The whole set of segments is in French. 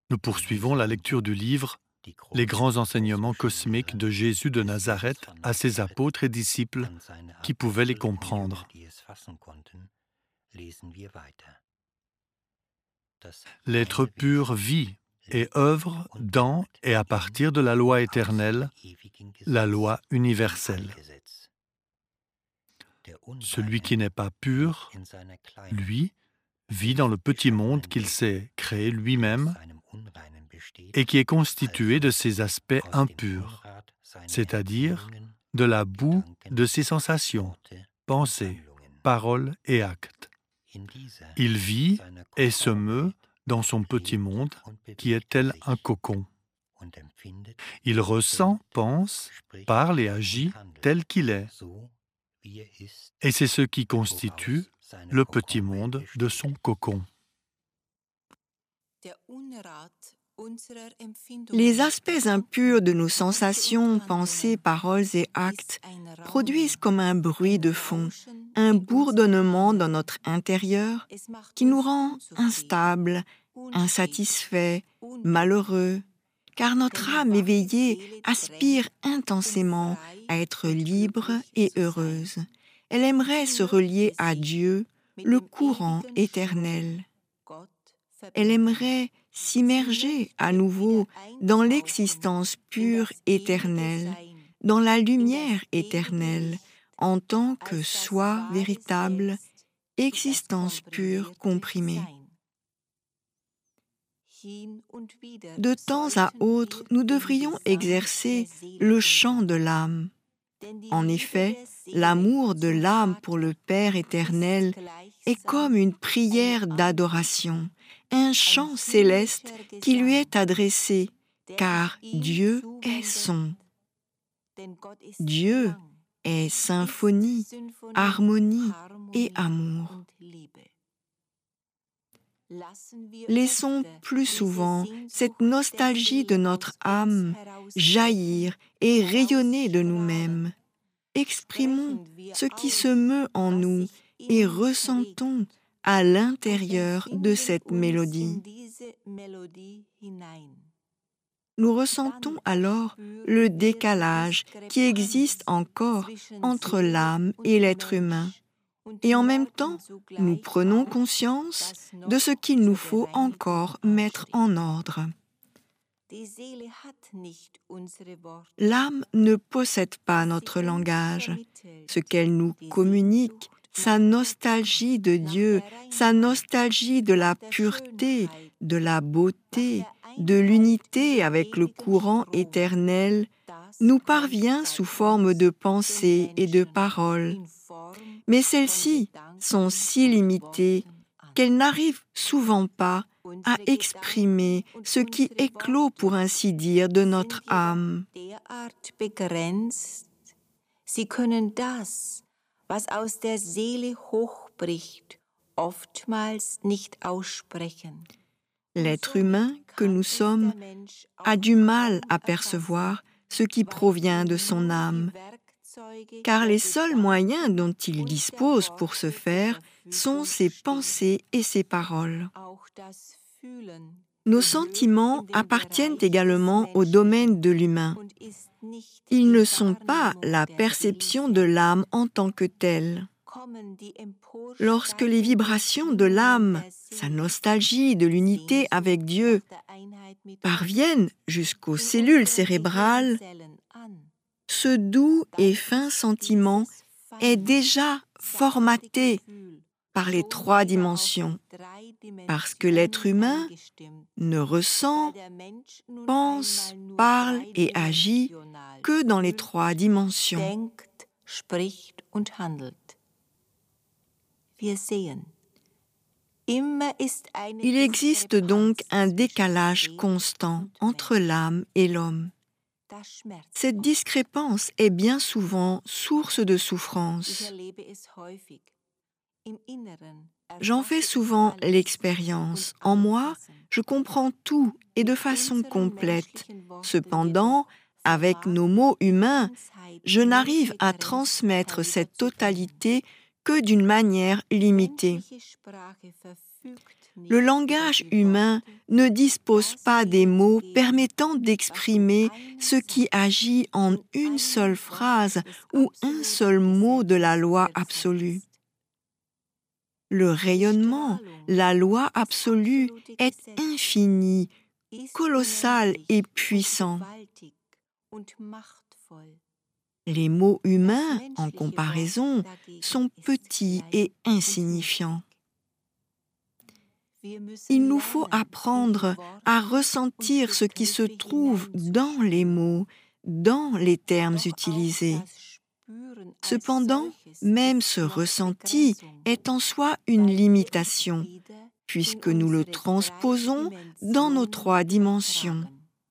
Nous poursuivons la lecture du livre Les grands enseignements cosmiques de Jésus de Nazareth à ses apôtres et disciples qui pouvaient les comprendre. L'être pur vit et œuvre dans et à partir de la loi éternelle, la loi universelle. Celui qui n'est pas pur, lui, vit dans le petit monde qu'il s'est créé lui-même et qui est constitué de ses aspects impurs, c'est-à-dire de la boue de ses sensations, pensées, paroles et actes. Il vit et se meut dans son petit monde qui est tel un cocon. Il ressent, pense, parle et agit tel qu'il est. Et c'est ce qui constitue le petit monde de son cocon. Les aspects impurs de nos sensations, pensées, paroles et actes produisent comme un bruit de fond, un bourdonnement dans notre intérieur qui nous rend instables, insatisfaits, malheureux, car notre âme éveillée aspire intensément à être libre et heureuse. Elle aimerait se relier à Dieu, le courant éternel. Elle aimerait s'immerger à nouveau dans l'existence pure éternelle, dans la lumière éternelle, en tant que soi véritable, existence pure comprimée. De temps à autre, nous devrions exercer le chant de l'âme. En effet, l'amour de l'âme pour le Père éternel est comme une prière d'adoration, un chant céleste qui lui est adressé, car Dieu est son. Dieu est symphonie, harmonie et amour. Laissons plus souvent cette nostalgie de notre âme jaillir et rayonner de nous-mêmes. Exprimons ce qui se meut en nous et ressentons à l'intérieur de cette mélodie. Nous ressentons alors le décalage qui existe encore entre l'âme et l'être humain. Et en même temps, nous prenons conscience de ce qu'il nous faut encore mettre en ordre. L'âme ne possède pas notre langage. Ce qu'elle nous communique, sa nostalgie de Dieu, sa nostalgie de la pureté, de la beauté, de l'unité avec le courant éternel, nous parvient sous forme de pensées et de paroles. Mais celles-ci sont si limitées qu'elles n'arrivent souvent pas à exprimer ce qui éclot, pour ainsi dire, de notre âme. Sie können das, was aus der Seele hochbricht, oftmals nicht aussprechen. L'être humain que nous sommes a du mal à percevoir ce qui provient de son âme, car les seuls moyens dont il dispose pour ce faire sont ses pensées et ses paroles. Nos sentiments appartiennent également au domaine de l'humain. Ils ne sont pas la perception de l'âme en tant que telle. Lorsque les vibrations de l'âme, sa nostalgie de l'unité avec Dieu, parviennent jusqu'aux cellules cérébrales, ce doux et fin sentiment est déjà formaté par les 3 dimensions, parce que l'être humain ne ressent, pense, parle et agit que dans les 3 dimensions. Il existe donc un décalage constant entre l'âme et l'homme. Cette discrépance est bien souvent source de souffrance. J'en fais souvent l'expérience. En moi, je comprends tout et de façon complète. Cependant, avec nos mots humains, je n'arrive à transmettre cette totalité que d'une manière limitée. Le langage humain ne dispose pas des mots permettant d'exprimer ce qui agit en une seule phrase ou un seul mot de la loi absolue. Le rayonnement, la loi absolue, est infini, colossal et puissant. Les mots humains, en comparaison, sont petits et insignifiants. Il nous faut apprendre à ressentir ce qui se trouve dans les mots, dans les termes utilisés. Cependant, même ce ressenti est en soi une limitation, puisque nous le transposons dans nos 3 dimensions.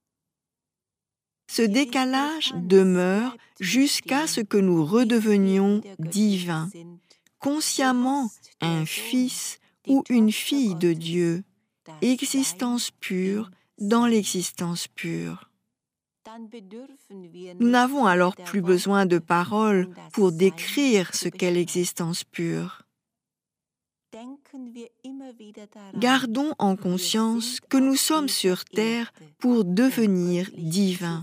Ce décalage demeure jusqu'à ce que nous redevenions divins, consciemment un fils ou une fille de Dieu, existence pure dans l'existence pure. Nous n'avons alors plus besoin de paroles pour décrire ce qu'est l'existence pure. Gardons en conscience que nous sommes sur terre pour devenir divins.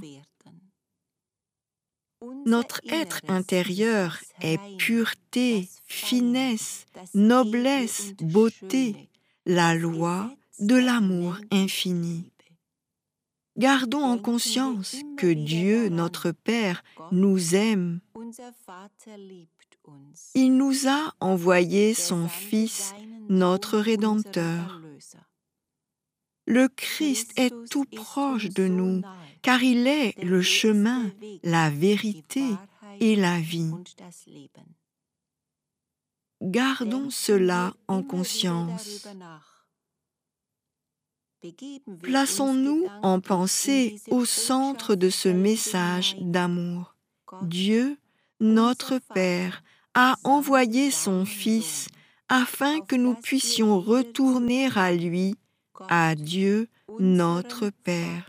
Notre être intérieur est pureté, finesse, noblesse, beauté, la loi de l'amour infini. Gardons en conscience que Dieu, notre Père, nous aime. Il nous a envoyé son Fils, notre Rédempteur. Le Christ est tout proche de nous, car il est le chemin, la vérité et la vie. Gardons cela en conscience. Plaçons-nous en pensée au centre de ce message d'amour. Dieu, notre Père, a envoyé son Fils afin que nous puissions retourner à lui, à Dieu, notre Père.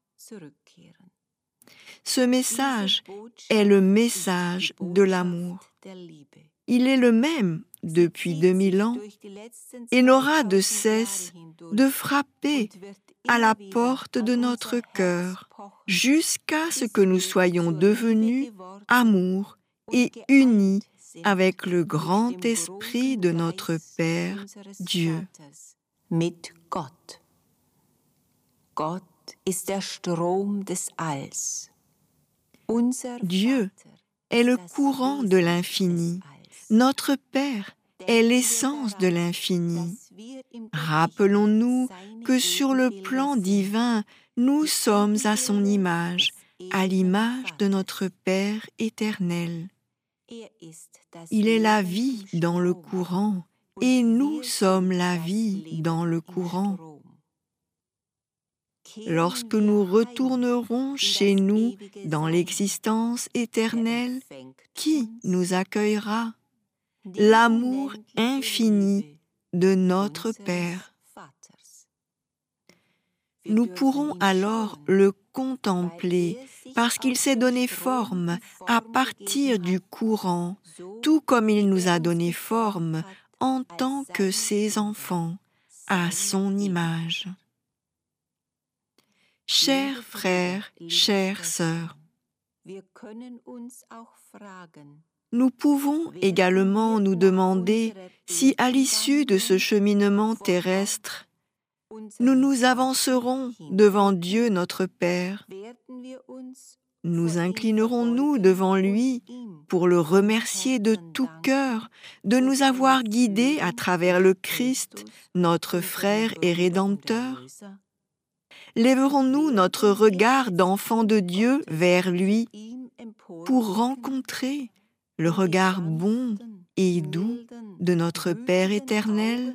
Ce message est le message de l'amour. Il est le même depuis 2000 ans et n'aura de cesse de frapper à la porte de notre cœur jusqu'à ce que nous soyons devenus amour et unis avec le grand esprit de notre Père, Dieu. Mit Gott. Gott ist der Strom des Alls. Dieu est le courant de l'infini. Notre Père est l'essence de l'infini. Rappelons-nous que sur le plan divin, nous sommes à son image, à l'image de notre Père éternel. Il est la vie dans le courant, et nous sommes la vie dans le courant. Lorsque nous retournerons chez nous dans l'existence éternelle, qui nous accueillera? L'amour infini de notre Père. Nous pourrons alors le contempler parce qu'il s'est donné forme à partir du courant, tout comme il nous a donné forme en tant que ses enfants, à son image. Chers frères, chères sœurs, nous pouvons également nous demander si à l'issue de ce cheminement terrestre, nous nous avancerons devant Dieu notre Père. Nous inclinerons-nous devant lui pour le remercier de tout cœur de nous avoir guidés à travers le Christ, notre frère et Rédempteur? Lèverons-nous notre regard d'enfant de Dieu vers lui pour rencontrer le regard bon et doux de notre Père éternel?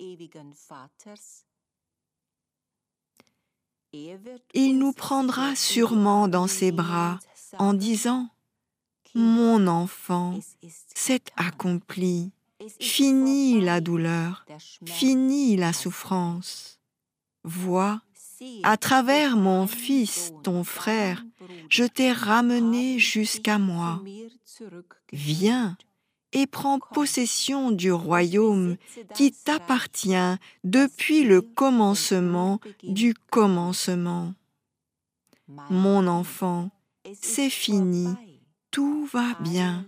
Il nous prendra sûrement dans ses bras en disant « Mon enfant, c'est accompli, fini la douleur, fini la souffrance. Vois, à travers mon Fils, ton frère, je t'ai ramené jusqu'à moi. Viens et prends possession du royaume qui t'appartient depuis le commencement du commencement. Mon enfant, c'est fini, tout va bien.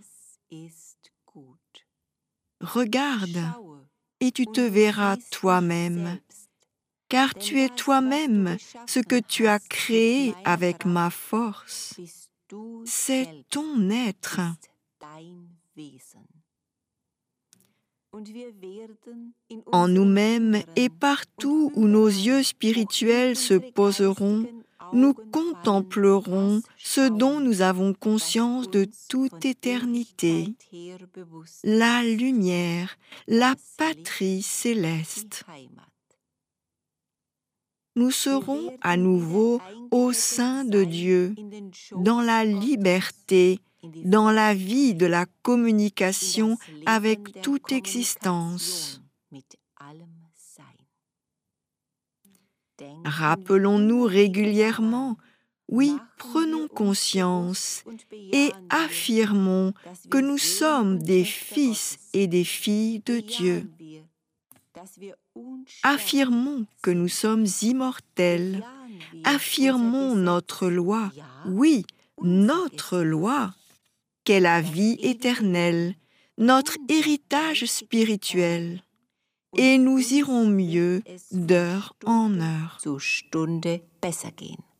Regarde et tu te verras toi-même, car tu es toi-même ce que tu as créé avec ma force. C'est ton être. En nous-mêmes et partout où nos yeux spirituels se poseront, nous contemplerons ce dont nous avons conscience de toute éternité, la lumière, la patrie céleste. Nous serons à nouveau au sein de Dieu, dans la liberté, dans la vie de la communication avec toute existence. Rappelons-nous régulièrement, oui, prenons conscience et affirmons que nous sommes des fils et des filles de Dieu. Affirmons que nous sommes immortels. Affirmons notre loi, oui, notre loi, qu'est la vie éternelle, notre héritage spirituel. Et nous irons mieux d'heure en heure.